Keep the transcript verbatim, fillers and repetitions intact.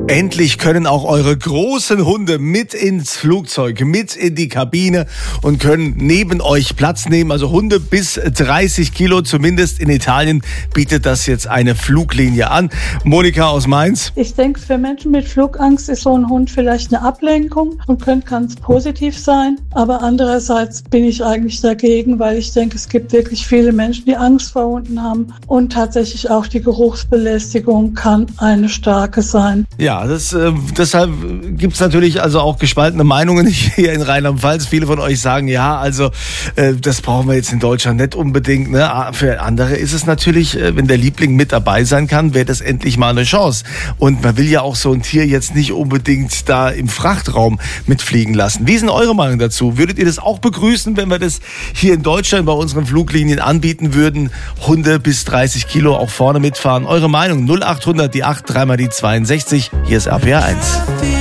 Endlich können auch eure großen Hunde mit ins Flugzeug, mit in die Kabine und können neben euch Platz nehmen. Also Hunde bis dreißig Kilo, zumindest in Italien bietet das jetzt eine Fluglinie an. Monika aus Mainz. Ich denke, für Menschen mit Flugangst ist so ein Hund vielleicht eine Ablenkung und könnte ganz positiv sein. Aber andererseits bin ich eigentlich dagegen, weil ich denke, es gibt wirklich viele Menschen, die Angst vor Hunden haben. Und tatsächlich auch die Geruchsbelästigung kann eine starke sein. Ja. Ja, das, äh, deshalb gibt's natürlich also auch gespaltene Meinungen hier in Rheinland-Pfalz. Viele von euch sagen, ja, also äh, das brauchen wir jetzt in Deutschland nicht unbedingt. Ne? Für andere ist es natürlich, äh, wenn der Liebling mit dabei sein kann, wäre das endlich mal eine Chance. Und man will ja auch so ein Tier jetzt nicht unbedingt da im Frachtraum mitfliegen lassen. Wie ist denn eure Meinung dazu? Würdet ihr das auch begrüßen, wenn wir das hier in Deutschland bei unseren Fluglinien anbieten würden? Hunde bis dreißig Kilo auch vorne mitfahren. Eure Meinung null acht hundert, die acht, dreimal die zweiundsechzig. Hier ist R P R eins.